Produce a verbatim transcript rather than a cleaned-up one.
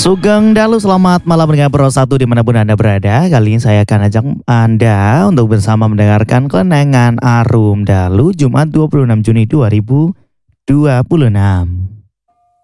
Sugeng Dalu, selamat malam dengan Pro satu dimanapun Anda berada. Kali ini saya akan ajak Anda untuk bersama mendengarkan Kenangan Arum Dalu Jumat dua puluh enam Juni dua ribu dua puluh enam.